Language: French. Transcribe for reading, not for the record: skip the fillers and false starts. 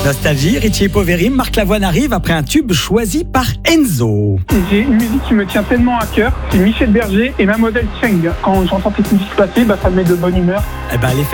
Nostalgie, Richie Poveri, Marc Lavoine arrive après un tube choisi par Enzo. J'ai une musique qui me tient tellement à cœur, c'est Michel Berger et Mademoiselle Cheng. Quand j'entends cette musique passer, ça me met de bonne humeur. Les